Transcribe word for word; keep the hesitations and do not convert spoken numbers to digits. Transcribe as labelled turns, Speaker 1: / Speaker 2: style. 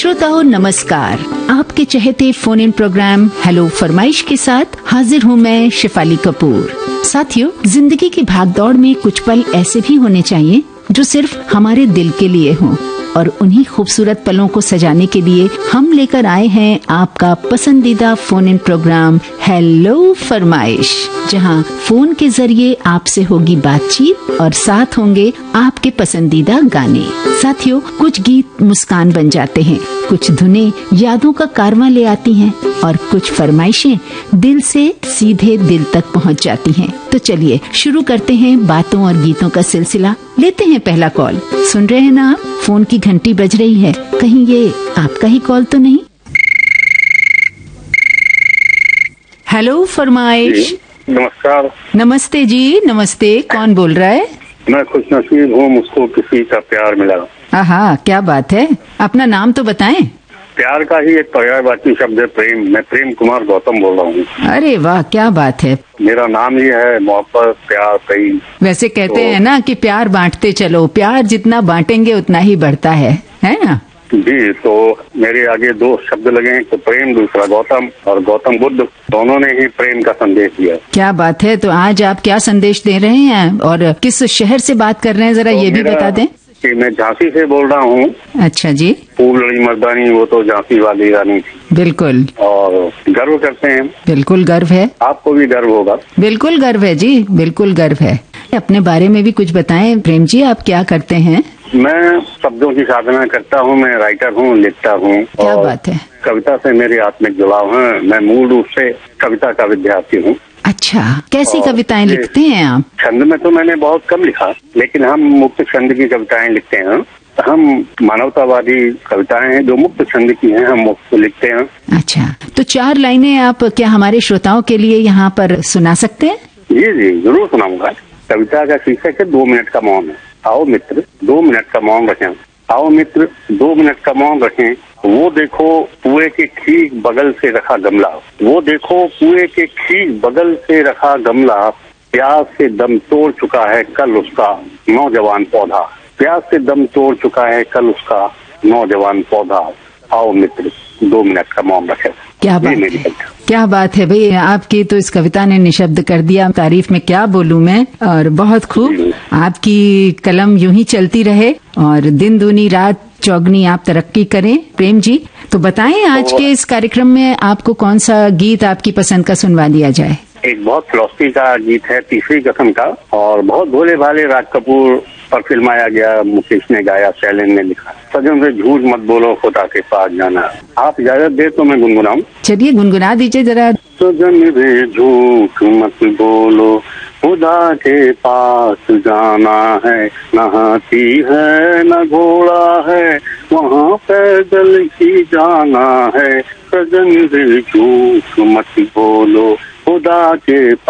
Speaker 1: श्रोताओं नमस्कार, आपके चहेते फोन इन प्रोग्राम हेलो फरमाइश के साथ हाजिर हूँ मैं शिफाली कपूर। साथियों, जिंदगी की भागदौड़ में कुछ पल ऐसे भी होने चाहिए जो सिर्फ हमारे दिल के लिए हों, और उन्हीं खूबसूरत पलों को सजाने के लिए हम लेकर आए हैं आपका पसंदीदा फोन इन प्रोग्राम हेलो फरमाइश, जहां फोन के जरिए आपसे होगी बातचीत और साथ होंगे आपके पसंदीदा गाने। साथियों, कुछ गीत मुस्कान बन जाते हैं, कुछ धुनें यादों का कारवां ले आती हैं और कुछ फरमाइशें दिल से सीधे दिल तक पहुंच जाती हैं। तो चलिए शुरू करते हैं बातों और गीतों का सिलसिला। लेते हैं पहला कॉल। सुन रहे हैं ना आप? फोन की घंटी बज रही है, कहीं ये आपका ही कॉल तो नहीं? हेलो फरमाइश।
Speaker 2: नमस्कार।
Speaker 1: नमस्ते जी, नमस्ते। कौन बोल रहा है?
Speaker 2: मैं खुशनसीब हूँ, मुझको किसी का प्यार मिला।
Speaker 1: आहा, क्या बात है। अपना नाम तो बताएं।
Speaker 2: प्यार का ही एक पर्यायवाची शब्द है प्रेम। मैं प्रेम कुमार गौतम बोल रहा हूँ।
Speaker 1: अरे वाह, क्या बात है।
Speaker 2: मेरा नाम ही है मोहब्बत, प्यार, प्रेम।
Speaker 1: वैसे कहते
Speaker 2: तो,
Speaker 1: हैं ना कि प्यार बांटते चलो, प्यार जितना बांटेंगे उतना ही बढ़ता है, है ना?
Speaker 2: जी, तो मेरे आगे दो शब्द लगे हैं, तो प्रेम, दूसरा गौतम, और गौतम बुद्ध दोनों ने ही प्रेम का संदेश दिया।
Speaker 1: क्या बात है। तो आज आप क्या संदेश दे रहे हैं और किस शहर से बात कर रहे हैं, जरा
Speaker 2: तो
Speaker 1: ये भी बता दें।
Speaker 2: कि मैं झांसी से बोल रहा हूँ।
Speaker 1: अच्छा जी।
Speaker 2: फूल लड़ी मर्दानी, वो तो झांसी वाली रानी थी।
Speaker 1: बिल्कुल।
Speaker 2: और गर्व करते हैं।
Speaker 1: बिल्कुल गर्व है।
Speaker 2: आपको भी गर्व होगा।
Speaker 1: बिल्कुल गर्व है जी, बिल्कुल गर्व है। अपने बारे में भी कुछ बताएं प्रेम जी, आप क्या करते हैं?
Speaker 2: मैं शब्दों की साधना करता हूँ, मैं राइटर हूँ, लिखता हूँ।
Speaker 1: क्या बात है।
Speaker 2: कविता से मेरे आत्मिक जुड़ाव है। मैं मूल रूप से कविता का विद्यार्थी हूँ।
Speaker 1: अच्छा, कैसी कविताएं लिखते हैं आप?
Speaker 2: छंद में तो मैंने बहुत कम लिखा, लेकिन हम मुक्त छंद की कविताएं लिखते हैं। हम मानवतावादी कविताएं हैं जो मुक्त छंद की हैं, हम मुक्त लिखते हैं।
Speaker 1: अच्छा, तो चार लाइनें आप क्या हमारे श्रोताओं के लिए यहाँ पर सुना सकते हैं?
Speaker 2: जी जी, जरूर सुनाऊंगा। कविता का शीर्षक है दो मिनट का मौन। आओ मित्र दो मिनट का मौन रखें। आओ मित्र दो मिनट का मौन रखें। वो देखो कुएं के ठीक बगल से रखा गमला। वो देखो कुएं के ठीक बगल से रखा गमला। प्यास से दम तोड़ चुका है कल उसका नौजवान पौधा। प्यास से दम तोड़ चुका है कल उसका नौजवान पौधा। आओ मित्र दो मिनट का मौन रखें।
Speaker 1: क्या बात है, क्या बात है भाई। आपकी तो इस कविता ने निशब्द कर दिया। तारीफ में क्या बोलूं मैं। और बहुत खूब, आपकी कलम यूं ही चलती रहे और दिन दूनी रात चौगनी आप तरक्की करें। प्रेम जी, तो बताएं आज के इस कार्यक्रम में आपको कौन सा गीत आपकी पसंद का सुनवा दिया जाए?
Speaker 2: एक बहुत फिलॉसफी का गीत है, तीसरी कसम का, और बहुत भोले भाले राज कपूर पर फिल्माया गया। मुकेश ने गाया, शैलेंद्र ने लिखा। सजन से झूठ मत बोलो, खुदा के पास जाना। आप इजाजत दे तो मैं गुनगुनाऊं? चलिए
Speaker 1: गुनगुना दीजिए जरा।
Speaker 2: सजन से झूठ मत बोलो, खुदा के पास जाना है। न हाथी है न घोड़ा है, वहाँ पैदल ही जाना है। सजन से झूठ मत बोलो, खुदा के